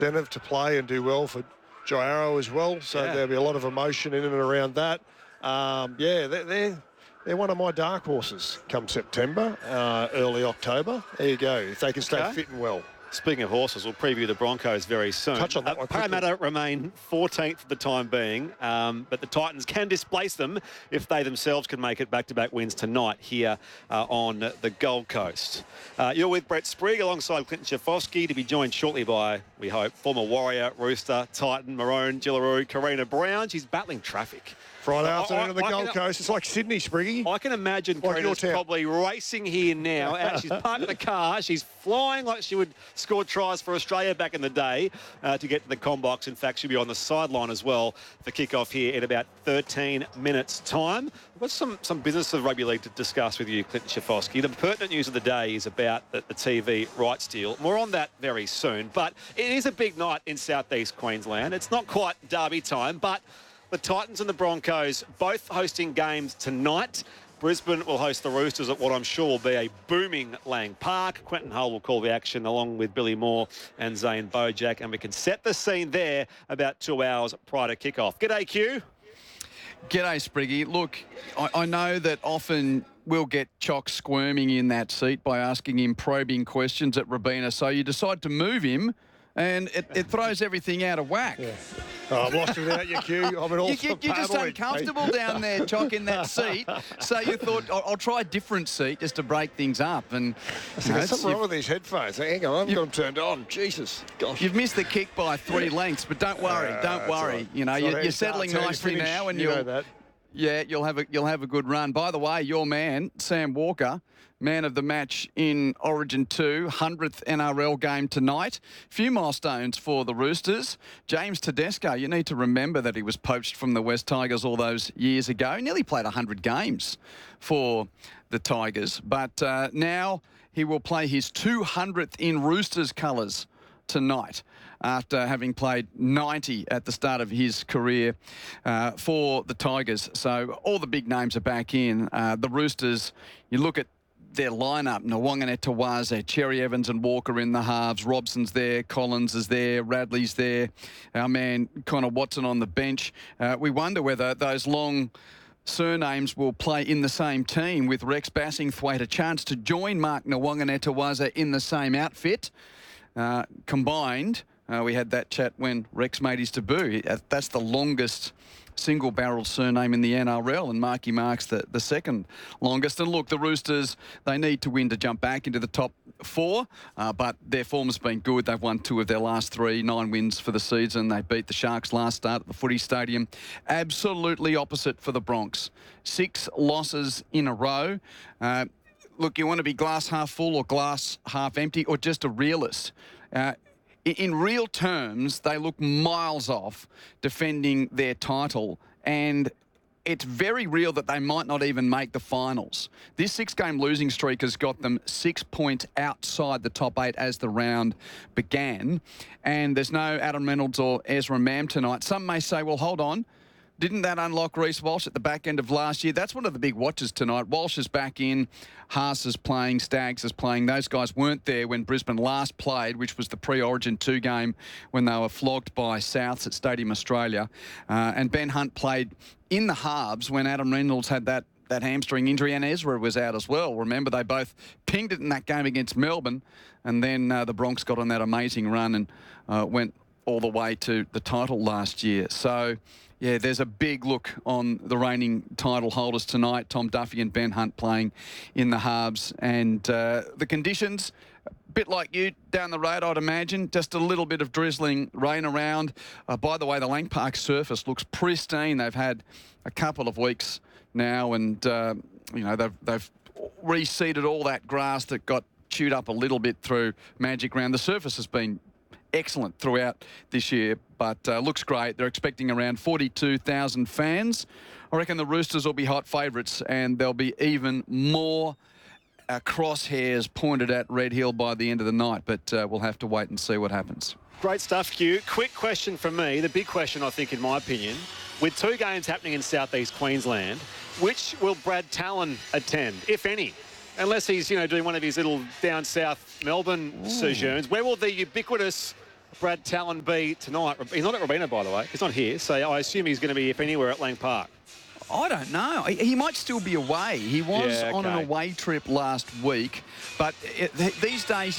Denov to play and do well for Joe Arrow as well. So there'll be a lot of emotion in and around that. They're one of my dark horses come September, early October. There you go, if they can stay fit and well. Speaking of horses, we'll preview the Broncos very soon. Touch on that one quickly. Parramatta remain 14th for the time being, but the Titans can displace them if they themselves can make it back-to-back wins tonight here on the Gold Coast. You're with Brett Sprigg alongside Clinton Schifofsky, to be joined shortly by, we hope, former Warrior, Rooster, Titan, Maroon, Jillaroo, Karina Brown. She's battling traffic. Friday afternoon on the Gold Coast. It's like Sydney, Spriggy. I can imagine Karina's probably racing here now. She's parked the car. She's flying like she would score tries for Australia back in the day to get to the ComBox. In fact, she'll be on the sideline as well for kick-off here in about 13 minutes' time. We've got some business of rugby league to discuss with you, Clinton Schifofsky. The pertinent news of the day is about the TV rights deal. More on that very soon. But it is a big night in southeast Queensland. It's not quite derby time, but the Titans and the Broncos both hosting games tonight. Brisbane will host the Roosters at what I'm sure will be a booming Lang Park. Quentin Hull will call the action along with Billy Moore and Zane Bojack, and we can set the scene there about 2 hours prior to kick-off. G'day, Q. G'day, Spriggy. Look, I know that often we'll get Chock squirming in that seat by asking him probing questions at Robina, so you decide to move him, and it throws everything out of whack. Yeah. Oh, I'm lost without you, Q. I'm an You're just uncomfortable down there, Chock, in that seat. So you thought, I'll try a different seat just to break things up. And there's something wrong with these headphones. Hang on, I haven't got them turned on. Jesus. Gosh. You've missed the kick by 3 lengths, but don't worry, don't worry. Right. You know, you're settling nicely now, and you'll have a good run. By the way, your man, Sam Walker, man of the match in Origin 2, 100th NRL game tonight. Few milestones for the Roosters. James Tedesco, you need to remember that he was poached from the West Tigers all those years ago. He nearly played 100 games for the Tigers. But now he will play his 200th in Roosters colours tonight, after having played 90 at the start of his career for the Tigers. So all the big names are back in. The Roosters, you look at their lineup, Nwanganeh Tawaze, Cherry Evans and Walker in the halves, Robson's there, Collins is there, Radley's there, our man Connor Watson on the bench. We wonder whether those long surnames will play in the same team, with Rex Bassingthwaite a chance to join Mark Nwanganeh Tawaze in the same outfit. Combined, we had that chat when Rex made his debut. That's the longest single-barrel surname in the NRL, and Marky Mark's the second longest. And look, the Roosters, they need to win to jump back into the top 4, but their form's been good. They've won 2 of their last 3, 9 wins for the season. They beat the Sharks last start at the Footy Stadium. Absolutely opposite for the Bronx. 6 losses in a row. Look, you want to be glass half full or glass half empty, or just a realist. In real terms, they look miles off defending their title, and it's very real that they might not even make the finals. This 6-game losing streak has got them 6 points outside the top 8 as the round began, and there's no Adam Reynolds or Ezra Mam tonight. Some may say, well, hold on. Didn't that unlock Reece Walsh at the back end of last year? That's one of the big watches tonight. Walsh is back in. Haas is playing. Staggs is playing. Those guys weren't there when Brisbane last played, which was the pre-Origin 2 game when they were flogged by Souths at Stadium Australia. And Ben Hunt played in the halves when Adam Reynolds had that hamstring injury, and Ezra was out as well. Remember, they both pinged it in that game against Melbourne, and then the Bronx got on that amazing run and went all the way to the title last year. So, yeah, there's a big look on the reigning title holders tonight. Tom Duffy and Ben Hunt playing in the halves. And the conditions, a bit like you down the road, I'd imagine. Just a little bit of drizzling rain around. By the way, the Lang Park surface looks pristine. They've had a couple of weeks now, and, you know, they've reseeded all that grass that got chewed up a little bit through Magic Round. The surface has been excellent throughout this year, but looks great. They're expecting around 42,000 fans. I reckon the Roosters will be hot favourites, and there'll be even more crosshairs pointed at Red Hill by the end of the night, but we'll have to wait and see what happens. Great stuff, Q. Quick question from me, the big question, I think, in my opinion. With 2 games happening in southeast Queensland, which will Brad Talon attend, if any? Unless he's, you know, doing one of his little down south Melbourne sojourns. Where will the ubiquitous Brad Talon be tonight? He's not at Robina, by the way. He's not here, so I assume he's going to be, if anywhere, at Lang Park. I don't know. He might still be away. He was on an away trip last week, but these days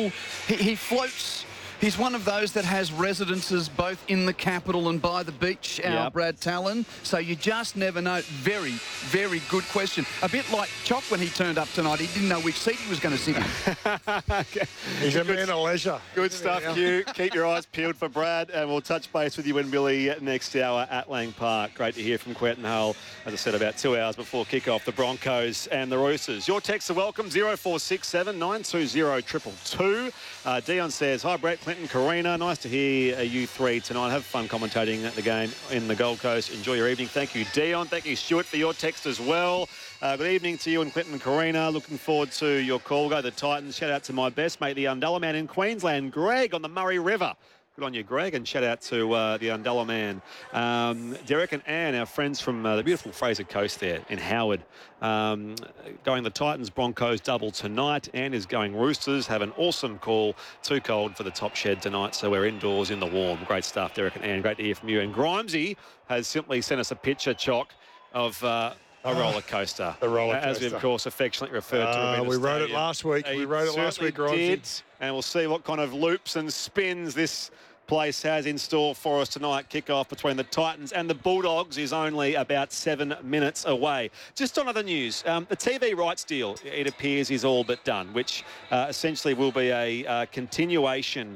he floats. He's one of those that has residences both in the capital and by the beach, our Brad Talon. So you just never know. Very, very good question. A bit like Chock when he turned up tonight. He didn't know which seat he was going to sit in. Okay. He's a man of leisure. Good stuff, Hugh. Keep your eyes peeled for Brad, and we'll touch base with you and Billy next hour at Lang Park. Great to hear from Quentin Hull. As I said, about 2 hours before kickoff, the Broncos and the Roosters. Your texts are welcome, 0467 920 222. Dion says, hi, Brett, Clinton, Karina. Nice to hear you three tonight. Have fun commentating at the game in the Gold Coast. Enjoy your evening. Thank you, Dion. Thank you, Stuart, for your text as well. Good evening to you and Clinton and Karina. Looking forward to your call. Go the Titans. Shout out to my best mate, the Undella man in Queensland, Greg, on the Murray River. Good on you, Greg, and shout out to the Undella man. Derek and Anne, our friends from the beautiful Fraser Coast there in Howard, going the Titans Broncos double tonight. Anne is going Roosters. Have an awesome call. Too cold for the top shed tonight, so we're indoors in the warm. Great stuff, Derek and Anne. Great to hear from you. And Grimesy has simply sent us a picture, Chock, of a roller coaster. The roller coaster. As we, of course, affectionately referred to. We wrote it last week. We wrote it last week, Grimesy. And we'll see what kind of loops and spins this place has in store for us tonight. Kickoff between the Titans and the Bulldogs is only about 7 minutes away. Just on other news, the TV rights deal, it appears, is all but done, which essentially will be a continuation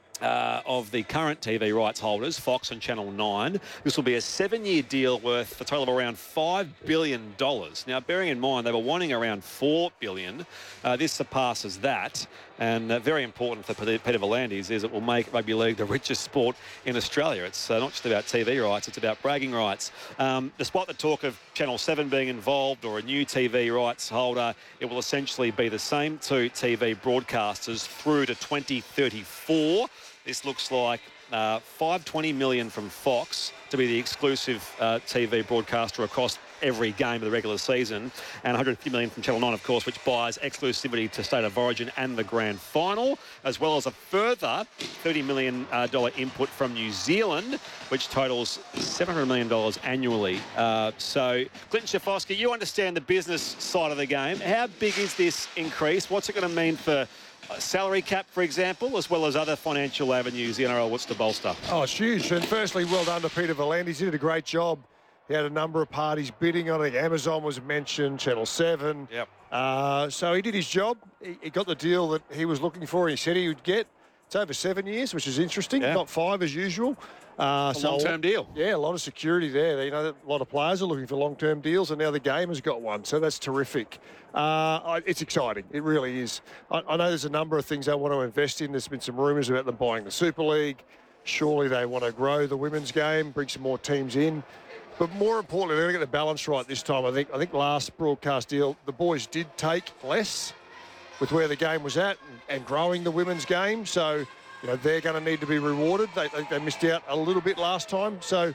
of the current TV rights holders, Fox and Channel 9. This will be a 7-year deal worth a total of around $5 billion. Now, bearing in mind they were wanting around $4 billion, this surpasses that. And very important for Peter V'landys is it will make rugby league the richest sport in Australia. It's not just about TV rights, it's about bragging rights. Despite the talk of Channel 7 being involved or a new TV rights holder, it will essentially be the same two TV broadcasters through to 2034. This looks like $520 million from Fox to be the exclusive TV broadcaster across every game of the regular season, and $150 million from Channel 9, of course, which buys exclusivity to State of Origin and the Grand Final, as well as a further $30 million input from New Zealand, which totals $700 million annually. So, Clinton Schifosky, you understand the business side of the game. How big is this increase? What's it going to mean for salary cap, for example, as well as other financial avenues the NRL wants to bolster? Oh, it's huge. And firstly, well done to Peter V'landys. He did a great job. He had a number of parties bidding on it. Amazon was mentioned, Channel 7. Yep. So he did his job. He got the deal that he was looking for. He said he would get. It's over 7 years, which is interesting, not 5 as usual. A long-term deal. Yeah, a lot of security there. You know, a lot of players are looking for long-term deals, and now the game has got one. So that's terrific. It's exciting. It really is. I know there's a number of things they want to invest in. There's been some rumours about them buying the Super League. Surely they want to grow the women's game, bring some more teams in. But more importantly, they're going to get the balance right this time. I think last broadcast deal, the boys did take less with where the game was at and growing the women's game. So, you know, they're going to need to be rewarded. They missed out a little bit last time. So,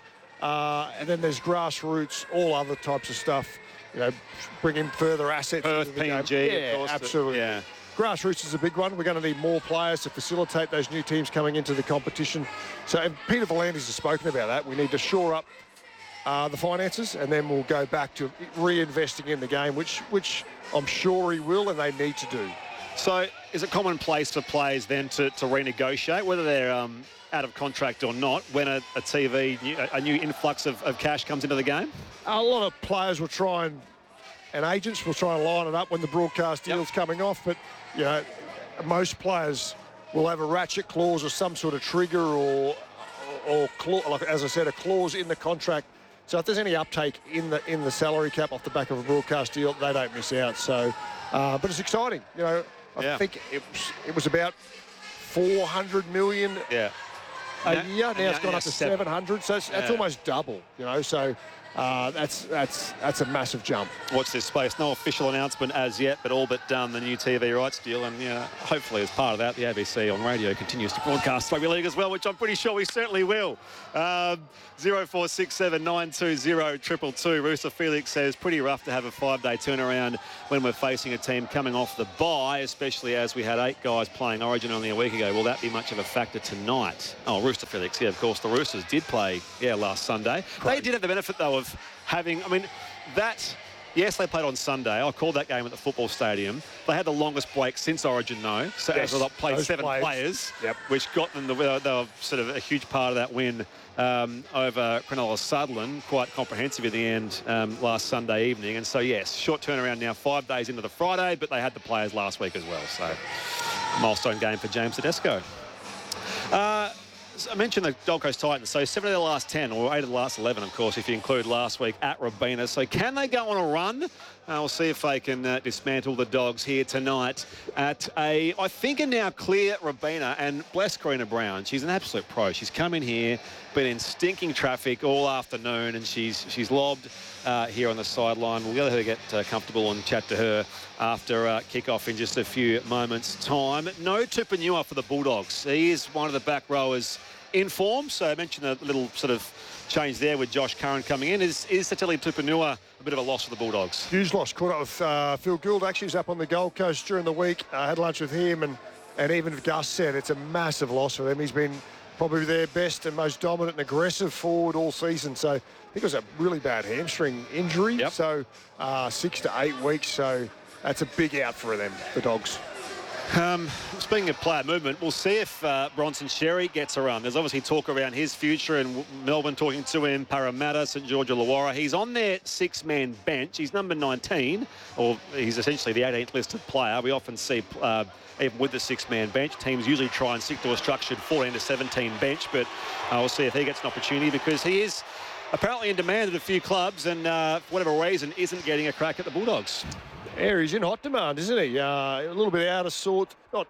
and then there's grassroots, all other types of stuff. You know, bring in further assets. Perth, PNG, yeah, of course. Absolutely. Yeah. Grassroots is a big one. We're going to need more players to facilitate those new teams coming into the competition. So, and Peter V'landys has spoken about that. We need to shore up the finances, and then we'll go back to reinvesting in the game, which I'm sure he will, and they need to do. So is it commonplace for players then to renegotiate, whether they're out of contract or not, when a new influx of cash comes into the game? A lot of players will try and agents will try and line it up when the broadcast deal's coming off, but, you know, most players will have a ratchet clause or some sort of trigger or like, as I said, a clause in the contract. So if there's any uptake in the salary cap off the back of a broadcast deal, they don't miss out. So, but it's exciting. You know, I think it was about 400 million a year. Now it's gone up to 700. So that's almost double. You know, so That's a massive jump. Watch this space. No official announcement as yet, but all but done the new TV rights deal. And hopefully as part of that, the ABC on radio continues to broadcast rugby league as well, which I'm pretty sure we certainly will. 0467 920 222. Rooster Felix says pretty rough to have a 5-day turnaround when we're facing a team coming off the bye, especially as we had 8 guys playing Origin only a week ago. Will that be much of a factor tonight? Oh, Rooster Felix. Yeah, of course, the Roosters did play, last Sunday. They did have the benefit, though, of having, yes, they played on Sunday. I called that game at the football stadium. They had the longest break since Origin, though. So as they played 7 players, which got them, they were sort of a huge part of that win over Cronulla Sutherland, quite comprehensive in the end last Sunday evening. And so, yes, short turnaround now, 5 days into the Friday, but they had the players last week as well. So, milestone game for James Tedesco. I mentioned the Gold Coast Titans, so 7 of their last 10, or 8 of the last 11, of course, if you include last week at Robina. So can they go on a run? We'll see if they can dismantle the Dogs here tonight at I think a now clear Robina. And bless Karina Brown, she's an absolute pro. She's come in here, been in stinking traffic all afternoon, and she's lobbed here on the sideline. We'll let her get comfortable and chat to her after kick-off in just a few moments' time. No Tupanua for the Bulldogs. He is one of the back rowers in form, so I mentioned a little sort of change there with Josh Curran coming in. Is Satili Tupanua a bit of a loss for the Bulldogs? Huge loss. Caught up with Phil Gould. Actually, was up on the Gold Coast during the week. I had lunch with him, and even Gus said it's a massive loss for them. He's been probably their best and most dominant and aggressive forward all season. So I think it was a really bad hamstring injury. So 6 to 8 weeks. So that's a big out for them, the Dogs. Speaking of player movement, we'll see if Bronson Xerri gets a run. There's obviously talk around his future, and Melbourne talking to him, Parramatta, St George Illawarra. He's on their 6-man bench. He's number 19, or he's essentially the 18th listed player. We often see, even with the 6-man bench, teams usually try and stick to a structured 14 to 17 bench, but we'll see if he gets an opportunity, because he is apparently in demand at a few clubs, and for whatever reason isn't getting a crack at the Bulldogs. Yeah, he's in hot demand, isn't he? A little bit out of sort.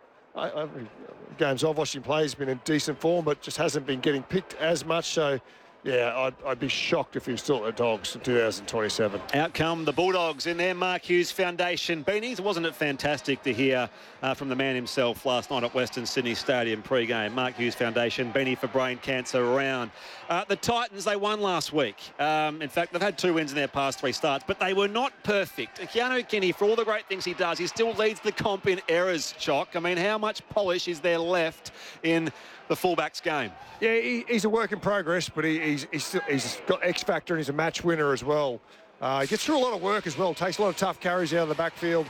Games I've watched him play, he's been in decent form, but just hasn't been getting picked as much. So, yeah, I'd be shocked if he was still at the Dogs in 2027. Out come the Bulldogs in their Mark Hughes Foundation beanies. Wasn't it fantastic to hear from the man himself last night at Western Sydney Stadium pre-game? Mark Hughes Foundation beanie for brain cancer around. The Titans, they won last week. In fact, they've had 2 wins in their past 3 starts, but they were not perfect. Keanu Kenny, for all the great things he does, he still leads the comp in errors, Chock. I mean, how much polish is there left in the fullbacks game? Yeah, he's a work in progress, but he's got X factor and he's a match winner as well. He gets through a lot of work as well, takes a lot of tough carries out of the backfield.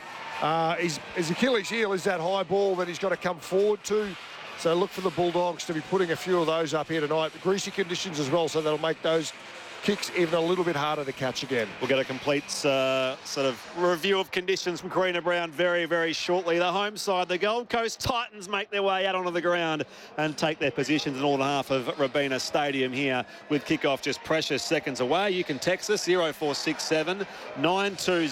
His Achilles heel is that high ball that he's got to come forward to. So look for the Bulldogs to be putting a few of those up here tonight. The greasy conditions as well, so that'll make those kicks even a little bit harder to catch again. We'll get a complete sort of review of conditions from Karina Brown very, very shortly. The home side, the Gold Coast Titans, make their way out onto the ground and take their positions in all half of Robina Stadium here with kickoff just precious seconds away. You can text us 0467 920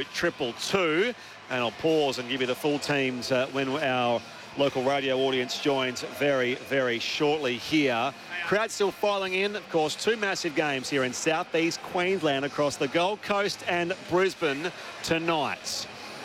222, and I'll pause and give you the full teams when our local radio audience joins very, very shortly here. Crowd still filing in. Of course, 2 massive games here in southeast Queensland across the Gold Coast and Brisbane tonight.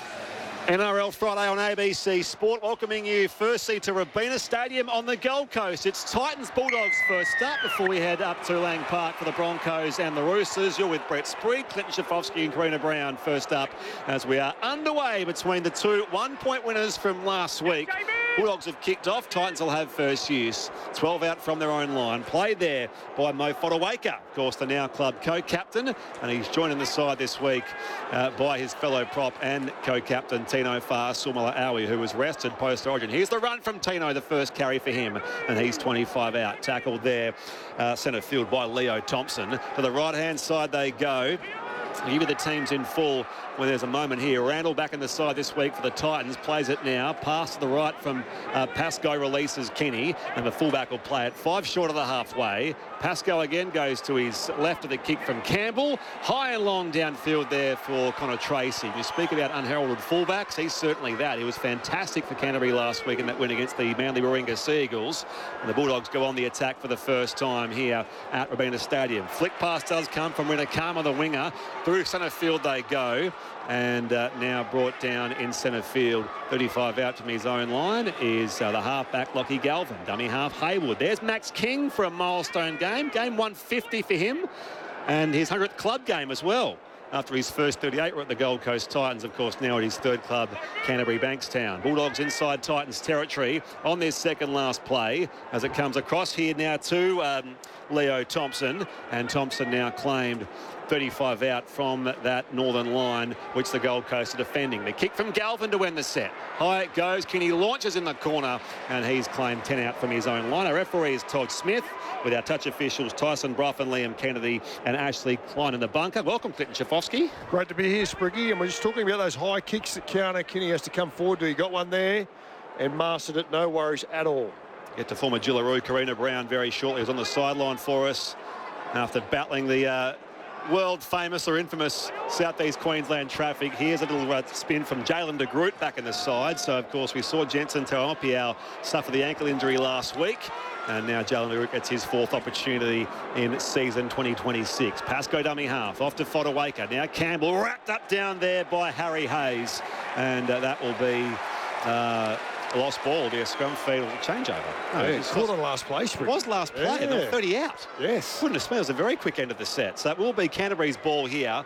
NRL Friday on ABC Sport, welcoming you firstly to Robina Stadium on the Gold Coast. It's Titans Bulldogs first up before we head up to Lang Park for the Broncos and the Roosters. You're with Brett Sprigg, Clinton Schifofsky and Karina Brown first up as we are underway between the 2 1-point winners from last week. Bulldogs have kicked off. Titans will have first use. 12 out from their own line. Played there by Mo Fotuaika, of course, the now club co-captain, and he's joining the side this week by his fellow prop and co-captain Tino Fa'asuamaleaui, who was rested post-origin. Here's the run from Tino, the first carry for him, and he's 25 out. Tackled there centre field by Leo Thompson. To the right-hand side they go. I'll give you the teams in full when there's a moment here. Randall back in the side this week for the Titans. Plays it now. Pass to the right from Pascoe, releases Kenny, and the fullback will play it 5 short of the halfway. Pascoe again goes to his left of the kick from Campbell. High and long downfield there for Connor Tracy. You speak about unheralded fullbacks. He's certainly that. He was fantastic for Canterbury last week in that win against the Manly Warringah Sea Eagles. And the Bulldogs go on the attack for the first time here at Robina Stadium. Flick pass does come from Rinakama, the winger. Through centre field they go. And now brought down in centre field. 35 out from his own line is the half-back Lockie Galvin. Dummy half Hayward. There's Max King for a milestone game. Game 150 for him. And his 100th club game as well. After his first 38 were at the Gold Coast Titans, of course, now at his third club, Canterbury Bankstown. Bulldogs inside Titans territory on their second last play as it comes across here now to Leo Thompson. And Thompson now claimed 35 out from that northern line, which the Gold Coast are defending. The kick from Galvin to win the set. High it goes. Kenny launches in the corner, and he's claimed 10 out from his own line. Our referee is Todd Smith, with our touch officials Tyson Brough and Liam Kennedy and Ashley Klein in the bunker. Welcome, Clinton Schifofsky. Great to be here, Spriggy. And we're just talking about those high kicks that Keanu Kenny has to come forward to. He got one there and mastered it. No worries at all. Get to former Jillaroo, Karina Brown, very shortly. Was on the sideline for us after battling the world famous or infamous Southeast Queensland traffic. Here's a little spin from Jalen de Groot back in the side. So, of course, we saw Jensen Tauopiao suffer the ankle injury last week. And now Jalen de Groot gets his 4th opportunity in season 2026. Pascoe dummy half, off to Fodawaker. Now Campbell wrapped up down there by Harry Hayes. And that will be lost ball. It'll be a scrum feed or changeover. No, it's caught on last place. It was last play. Yeah. They were 30 out. Yes. Goodness me, it was a very quick end of the set. So that will be Canterbury's ball here.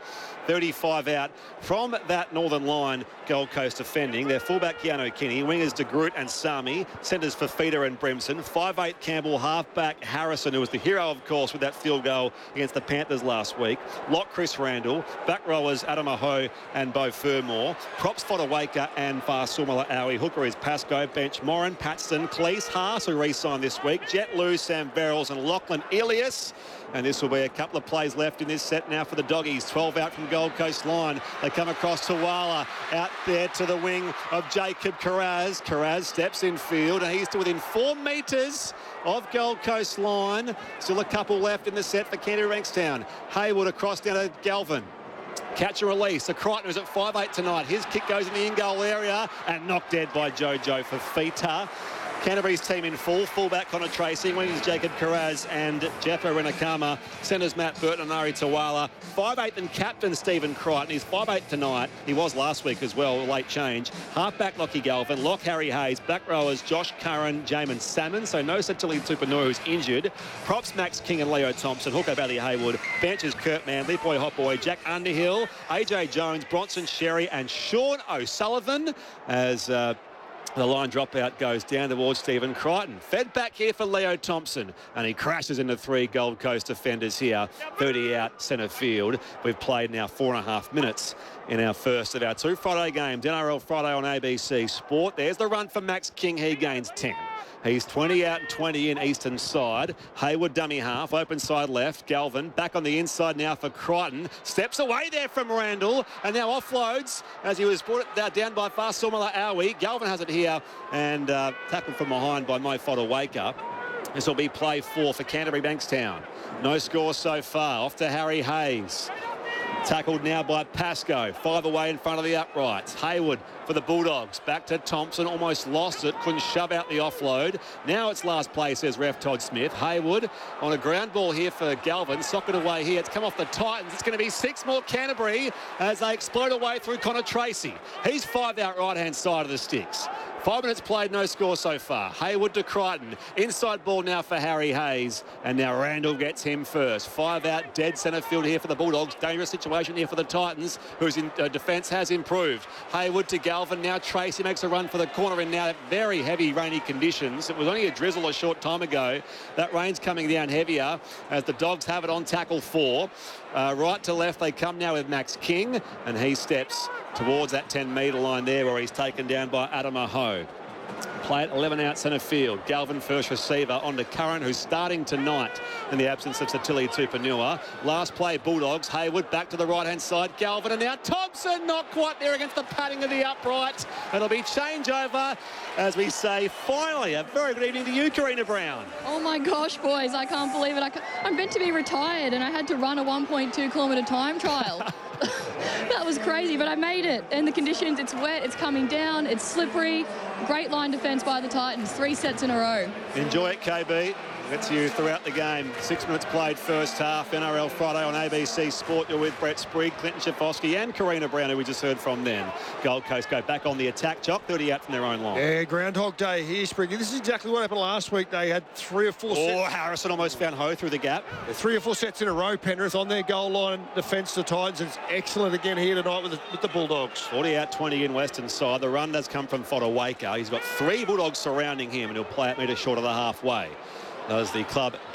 35 out from that northern line, Gold Coast defending. Their fullback Keanu Kenny, wingers de Groot and Sami, centres for Feeder and Brimson. 5'8" Campbell, halfback Harrison, who was the hero, of course, with that field goal against the Panthers last week. Lock Chris Randall, back rowers Adam Aho and Beau Fermor. Props Fodawaker and Farsumala Aui. Hooker is Pascoe, bench Moran, Paxton, Cleese, Haas, who re-signed this week. Jet Lou, Sam Verrills and Lachlan Ilias. And this will be a couple of plays left in this set now for the Doggies. 12 out from Gold Coast line. They come across to Wala, out there to the wing of Jacob Carraz. Carraz steps in field, and he's to within 4 metres of Gold Coast line. Still a couple left in the set for Canterbury Bankstown. Hayward across down to Galvin. Catch and release. The Crichton is at 5'8" tonight. His kick goes in the in-goal area and knocked dead by Jojo Fafita. Canterbury's team in full. Fullback Connor Tracy, wingers Jacob Carraz and Jeffo Rinakama. Centres Matt Burton and Ari Tawala. 5'8" and captain Stephen Crichton. He's 5'8" tonight. He was last week as well, late change. Halfback Lockie Galvin. Lock Harry Hayes. Back rowers Josh Curran, Jamin Salmon. So no Satili Tupanua, who's injured. Props Max King and Leo Thompson. Hooker Valley Hayward. Benches Kurt Manley, Boy Hot Boy, Jack Underhill, AJ Jones, Bronson Sherry and Sean O'Sullivan as the line dropout goes down towards Stephen Crichton. Fed back here for Leo Thompson, and he crashes into 3 Gold Coast defenders here. 30 out centre field. We've played now 4.5 minutes in our first of our 2 Friday games. NRL Friday on ABC Sport. There's the run for Max King. He gains 10. He's 20 out and 20 in eastern side. Hayward dummy half, open side left. Galvin back on the inside now for Crichton. Steps away there from Randall and now offloads as he was brought down by Farsumala Aui. Galvin has it here and tackled from behind by Mo Fodawaker. This will be play 4 for Canterbury Bankstown. No score so far. Off to Harry Hayes. Tackled now by Pascoe. 5 away in front of the uprights. Hayward for the Bulldogs. Back to Thompson. Almost lost it. Couldn't shove out the offload. Now it's last play, says ref Todd Smith. Hayward on a ground ball here for Galvin. Socket away here. It's come off the Titans. It's going to be 6 more Canterbury as they explode away through Connor Tracy. He's 5 out right-hand side of the sticks. 5 minutes played, no score so far. Hayward to Crichton. Inside ball now for Harry Hayes. And now Randall gets him first. 5 out, dead centre field here for the Bulldogs. Dangerous situation here for the Titans, whose defence has improved. Hayward to Galvin. Now Tracy makes a run for the corner in now very heavy rainy conditions. It was only a drizzle a short time ago. That rain's coming down heavier as the Dogs have it on tackle 4. Right to left, they come now with Max King, and he steps towards that 10-metre line there where he's taken down by Adam Aho. play it 11 out centre field. Galvin first receiver on to Curran, who's starting tonight in the absence of Satili Tupanua. Last play, Bulldogs. Hayward back to the right-hand side. Galvin, and now Thompson, not quite there against the padding of the upright. It'll be changeover, as we say, finally. A very good evening to you, Karina Brown. Oh my gosh, boys, I can't believe it. I'm meant to be retired and I had to run a 1.2 kilometre time trial. That was crazy, but I made it. And the conditions, it's wet, it's coming down, it's slippery. Great line defence by the Titans, 3 sets in a row. Enjoy it, KB. That's you throughout the game. 6 minutes played first half. NRL Friday on ABC Sport. You're with Brett Sprigg, Clinton Schifosky and Karina Brown, who we just heard from then. Gold Coast go back on the attack. Jock, 30 out from their own line. Yeah, Groundhog Day here, Spriggy. This is exactly what happened last week. They had 3 or 4 sets. Oh, Harrison almost found Ho through the gap. 3 or 4 sets in a row, Penrith, on their goal line defence to Titans. It's excellent again here tonight with the Bulldogs. 40 out, 20 in Western side. The run does come from Fodawaker. He's got 3 Bulldogs surrounding him, and he'll play it metre short of the halfway. Does the club